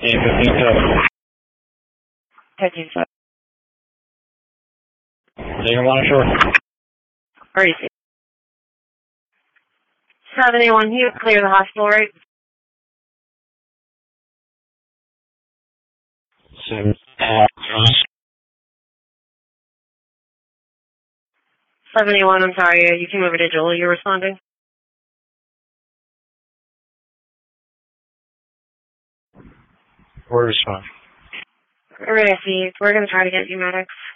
A15-7. 15-7. Take him on shore. Where are you? 71, you clear the hospital, right? 71, I'm sorry, you came over digitally, you're responding? We're responding. We're going to try to get you medics.